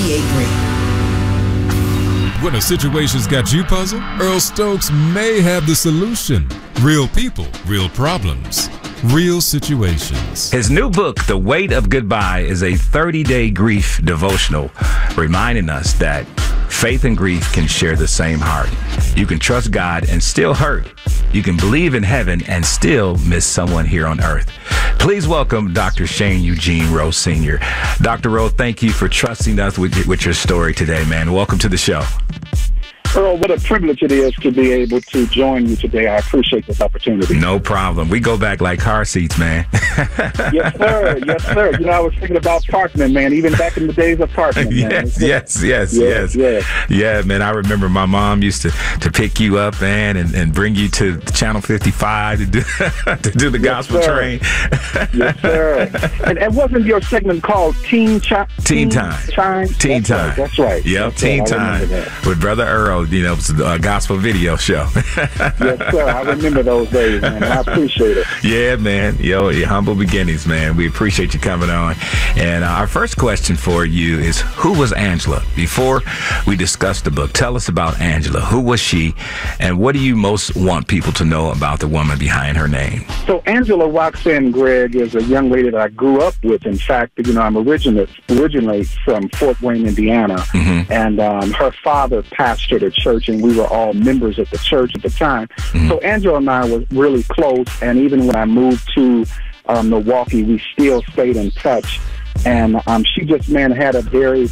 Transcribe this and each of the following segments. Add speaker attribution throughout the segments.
Speaker 1: 98.3.
Speaker 2: When a situation's got you puzzled, Earl Stokes may have the solution. Real people, real problems, real situations.
Speaker 3: His new book, The Weight of Goodbye, is a 30-day grief devotional, reminding us that faith and grief can share the same heart. You can trust God and still hurt. You can believe in heaven and still miss someone here on earth. Please welcome Dr. Shane Eugene Rowe, Sr. Dr. Rowe, thank you for trusting us with your story today, man. Welcome to the show.
Speaker 4: Earl, what a privilege it is to be able to join you today. I appreciate this opportunity.
Speaker 3: No problem. We go back like car seats, man.
Speaker 4: Yes, sir. Yes, sir. You know, I was thinking about Parkman, man, even back in the days of Parkman.
Speaker 3: Yes. Yeah, man, I remember my mom used to pick you up, man, and bring you to Channel 55 to do the gospel train.
Speaker 4: Yes, sir. And wasn't your segment called Teen Time?
Speaker 3: Teen Time.
Speaker 4: That's right.
Speaker 3: Yep, Teen Time with Brother Earl. You know, it was a gospel video show.
Speaker 4: Yes, sir. I remember those days, man. I appreciate it.
Speaker 3: Yeah, man. Your humble beginnings, man. We appreciate you coming on. And our first question for you is, who was Angela? Before we discuss the book, tell us about Angela. Who was she? And what do you most want people to know about the woman behind her name?
Speaker 4: So Angela Roxanne Gregg is a young lady that I grew up with. In fact, you know, I'm originally from Fort Wayne, Indiana. Mm-hmm. And her father pastored a church, and we were all members of the church at the time. Mm-hmm. So Angela and I were really close, and even when I moved to Milwaukee, we still stayed in touch. And she just, man, had a very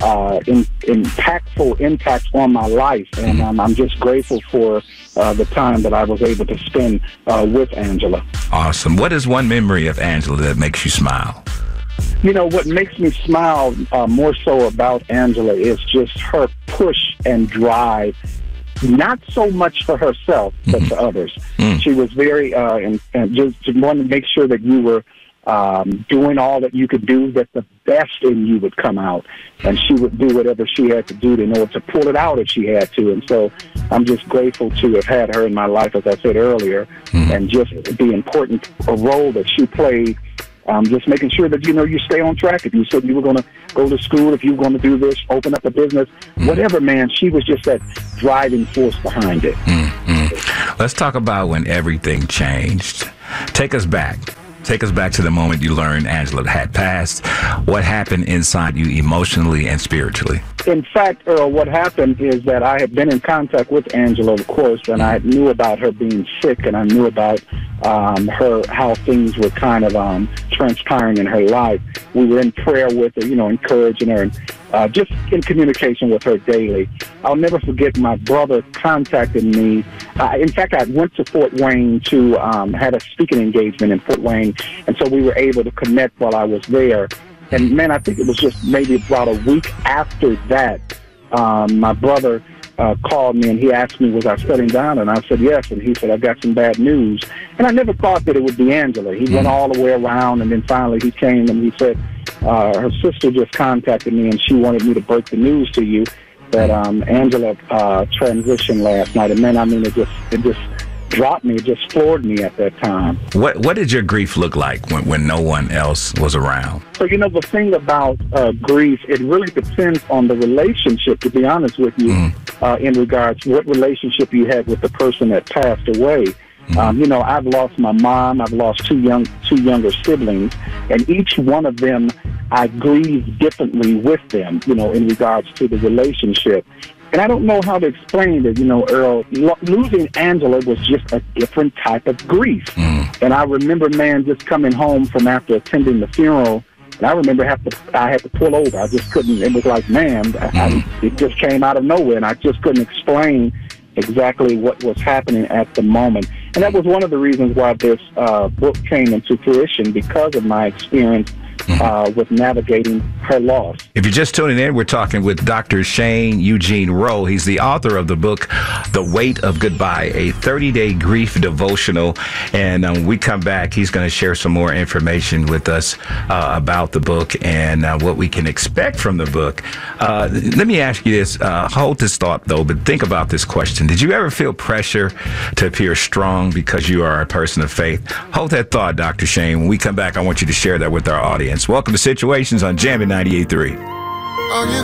Speaker 4: impactful impact on my life, and I'm just grateful for the time that I was able to spend with Angela.
Speaker 3: Awesome. What is one memory of Angela that makes you smile?
Speaker 4: You know, what makes me smile more so about Angela is just her push and drive, not so much for herself, but for others. She was very, and just wanted to make sure that you were doing all that you could do, that the best in you would come out. And she would do whatever she had to do in order to pull it out if she had to. And so I'm just grateful to have had her in my life, as I said earlier, and just the important role that she played. Just making sure that, you know, you stay on track. If you said you were going to go to school, if you were going to do this, open up a business, whatever, man, she was just that driving force behind it.
Speaker 3: Let's talk about when everything changed. Take us back. Take us back to the moment you learned Angela had passed. What happened inside you emotionally and spiritually?
Speaker 4: In fact, Earl, what happened is that I had been in contact with Angela, of course, and I knew about her being sick, and I knew about how things were kind of transpiring in her life. We were in prayer with her, you know, encouraging her, and just in communication with her daily. I'll never forget my brother contacted me. In fact, I went to Fort Wayne to had a speaking engagement in Fort Wayne, and so we were able to connect while I was there. And, man, I think it was just maybe about a week after that, my brother called me, and he asked me, was I shutting down? And I said, yes. And he said, I've got some bad news. And I never thought that it would be Angela. He went all the way around, and then finally he came, and he said, her sister just contacted me, and she wanted me to break the news to you that Angela transitioned last night. And, man, I mean, it just dropped me. It just floored me at that time.
Speaker 3: What did your grief look like when no one else was around?
Speaker 4: So, you know, the thing about grief, it really depends on the relationship, to be honest with you, in regards to what relationship you had with the person that passed away. You know, I've lost my mom. I've lost two younger siblings, and each one of them, I grieve differently with them, you know, in regards to the relationship. And I don't know how to explain it, you know, Earl. Losing Angela was just a different type of grief. And I remember, man, just coming home from after attending the funeral, and I remember I had to pull over. I just couldn't. It was like, man, it just came out of nowhere, and I just couldn't explain exactly what was happening at the moment. And that was one of the reasons why this book came into fruition, because of my experience with navigating her loss.
Speaker 3: If you're just tuning in, we're talking with Dr. Shane Eugene Rowe. He's the author of the book, The Weight of Goodbye, a 30-day grief devotional. And when we come back, he's going to share some more information with us about the book and what we can expect from the book. Let me ask you this. Hold this thought, though, but think about this question. Did you ever feel pressure to appear strong because you are a person of faith? Hold that thought, Dr. Shane. When we come back, I want you to share that with our audience. Welcome to Situations on Jammin' 98.3.